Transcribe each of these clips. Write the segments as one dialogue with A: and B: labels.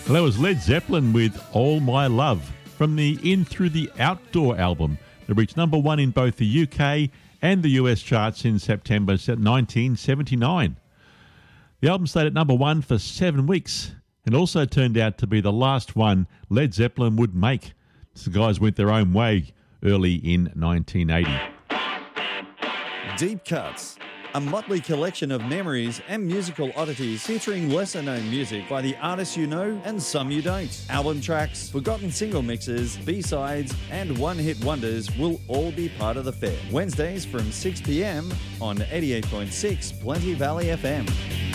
A: Well, that was Led Zeppelin with All My Love from the In Through the Outdoor album that reached number one in both the UK and the US charts in September 1979. The album stayed at number one for 7 weeks and also turned out to be the last one Led Zeppelin would make. The guys went their own way early in 1980.
B: Deep Cuts, a motley collection of memories and musical oddities featuring lesser-known music by the artists you know and some you don't. Album tracks, forgotten single mixes, B-sides and one-hit wonders will all be part of the fair. Wednesdays from 6 p.m. on 88.6 Plenty Valley FM.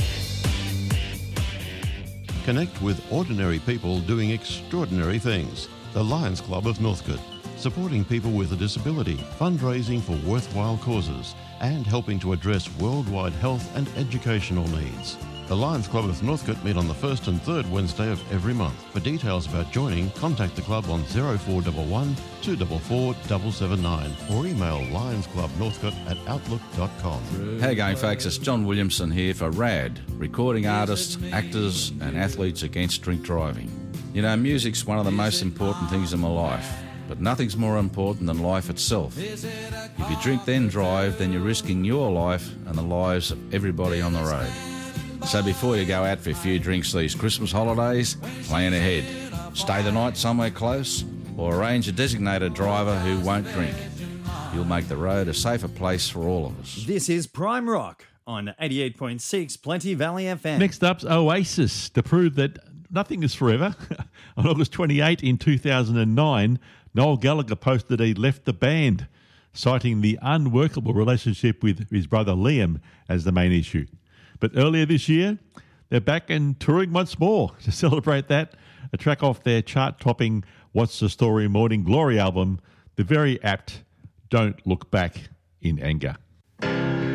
C: Connect with ordinary people doing extraordinary things. The Lions Club of Northcote, supporting people with a disability, fundraising for worthwhile causes, and helping to address worldwide health and educational needs. The Lions Club of Northcote meet on the first and third Wednesday of every month. For details about joining, contact the club on 0411 244 779 or email lionsclubnorthcote@outlook.com.
D: How you going, folks? It's John Williamson here for RAD, recording artists, actors and athletes against drink driving. You know, music's one of the most important things in my life, but nothing's more important than life itself. If you drink then drive, then you're risking your life and the lives of everybody on the road. So before you go out for a few drinks these Christmas holidays, plan ahead. Stay the night somewhere close or arrange a designated driver who won't drink. You'll make the road a safer place for all of us.
B: This is Prime Rock on 88.6 Plenty Valley FM.
A: Next up's Oasis, to prove that nothing is forever. On August 28 in 2009, Noel Gallagher posted he left the band, citing the unworkable relationship with his brother Liam as the main issue. But earlier this year, they're back and touring once more. To celebrate that, a track off their chart-topping What's the Story Morning Glory album, the very apt Don't Look Back in Anger.